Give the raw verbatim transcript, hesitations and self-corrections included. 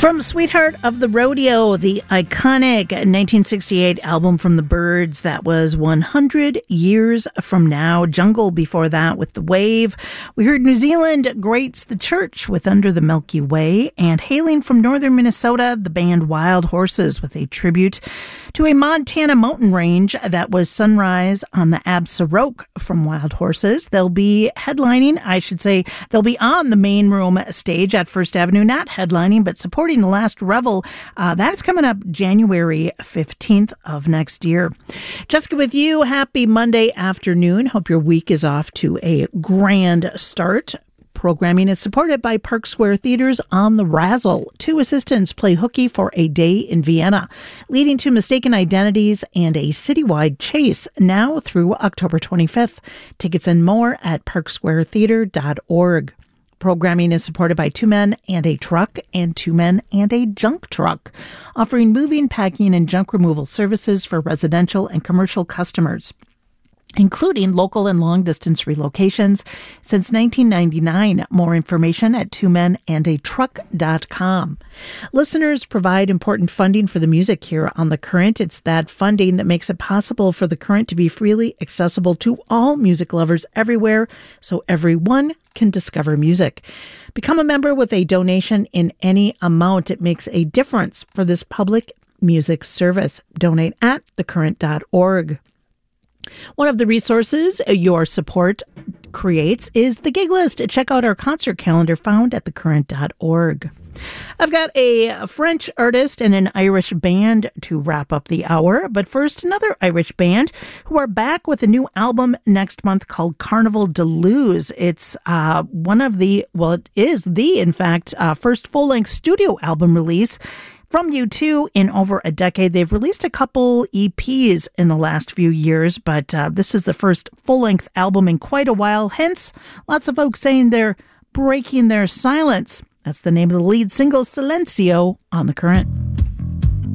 From Sweetheart of the Rodeo, the iconic nineteen sixty-eight album from the Byrds that was one hundred years from now. Jungle before that with The Wave. We heard New Zealand greats The Church with Under the Milky Way. And hailing from northern Minnesota, the band Wild Horses with a tribute to a Montana mountain range that was Sunrise on the Absaroka from Wild Horses. They'll be headlining, I should say, they'll be on the main room stage at First Avenue, not headlining, but supporting The Last Revel. Uh, that is coming up January fifteenth of next year. Jessica with you. Happy Monday afternoon. Hope your week is off to a grand start. Programming is supported by Park Square Theater's On the Razzle. Two assistants play hooky for a day in Vienna, leading to mistaken identities and a citywide chase now through October twenty-fifth. Tickets and more at park square theater dot org. Programming is supported by Two Men and a Truck and Two Men and a Junk Truck, offering moving, packing, and junk removal services for residential and commercial customers, including local and long-distance relocations since nineteen ninety-nine. More information at two men and a truck dot com. Listeners provide important funding for the music here on The Current. It's that funding that makes it possible for The Current to be freely accessible to all music lovers everywhere, so everyone can discover music. Become a member with a donation in any amount. It makes a difference for this public music service. Donate at the current dot org. One of the resources your support creates is the Gig List. Check out our concert calendar found at the current dot org. I've got a French artist and an Irish band to wrap up the hour. But first, another Irish band who are back with a new album next month called Carnival de Luz. It's uh, one of the, well, it is the, in fact, uh, first full-length studio album release from U two in over a decade. They've released a couple E Ps in the last few years, but uh, this is the first full-length album in quite a while. Hence, lots of folks saying they're breaking their silence. That's the name of the lead single, Silencio, on The Current.